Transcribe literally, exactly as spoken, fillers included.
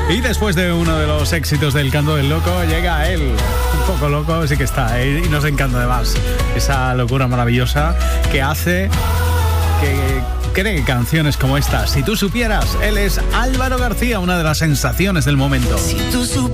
Y después de uno de los éxitos del Canto del Loco, llega él, un poco loco, sí que está, ¿eh? Y nos encanta además esa locura maravillosa que hace que cree canciones como esta. Si tú supieras, él es Álvaro García, una de las sensaciones del momento. Si tú supieras